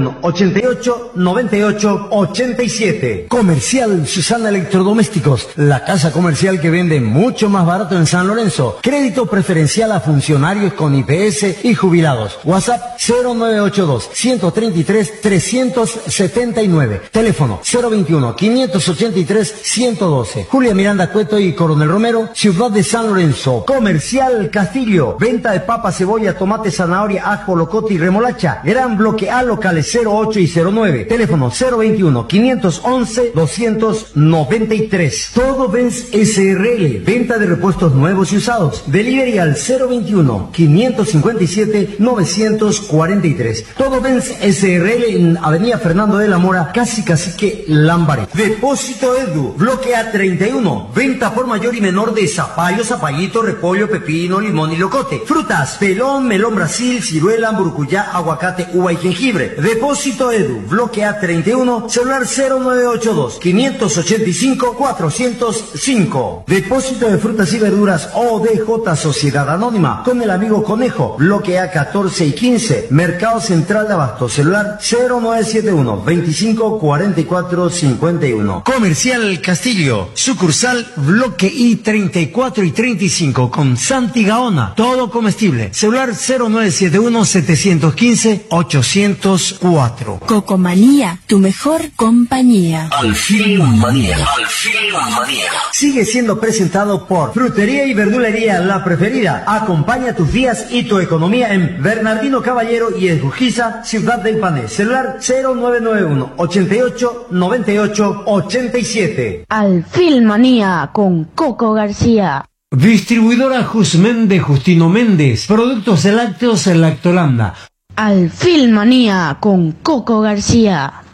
091-88-98-87. Comercial Susana Electrodomésticos, la casa comercial que vende mucho más barato en San Lorenzo. Crédito preferencial a funcionarios con IPS y jubilados. WhatsApp 0982-133-379. Teléfono 021-583-112. Julia Miranda Cueto y Coronel Romero, Ciudad de San Lorenzo. Comercial Castillo, venta de papa, cebolla, tomate, zanahoria, ajo, locote y remolacha. Gran bloque A, locales 08 y 09. Teléfono 021-511-293. Todo Benz SRL, venta de repuestos nuevos y usados. Delivery al 021-557-943. Todo Benz SRL en Avenida Fernando de la Mora, casi Cacique Lambaré. Depósito Edu, bloque A31, venta por mayor y menor de zapallo, zapallito, repollo, pepino, limón y locote. Frutas, pelón, melón Brasil, ciruela, burcuyá, aguacate, uva y jengibre. Depósito Edu, bloque A31, celular 0982-585-405. Depósito de frutas y verduras ODJ Sociedad Anónima, con el amigo Conejo, bloque A14 y 15, Mercado Central de Abasto, celular 0971-254451. Comercial Castillo, sucursal bloque I34 y 35, con Santi Gaona, todo comestible, celular 0971-715-804. Cocomanía, tu mejor compañía. Alfil Manía. Sigue siendo presentado por Frutería y Verdulería La Preferida. Acompaña tus días y tu economía en Bernardino Caballero y Esgujiza, Ciudad del Pané. Celular 0991-88-98-87. Alfil Manía con Coco García. Distribuidora Jusmen de Justino Méndez. Productos lácteos en Lactolanda. Alfil Manía con Coco García.